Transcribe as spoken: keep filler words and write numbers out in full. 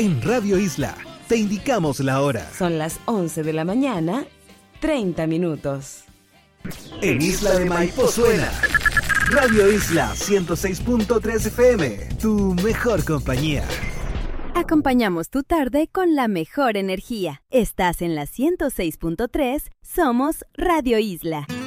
En Radio Isla te indicamos la hora. Son las once de la mañana, treinta minutos. En Isla de Maipo suena Radio Isla ciento seis punto tres F M, tu mejor compañía. Acompañamos tu tarde con la mejor energía. Estás en la ciento seis punto tres, somos Radio Isla.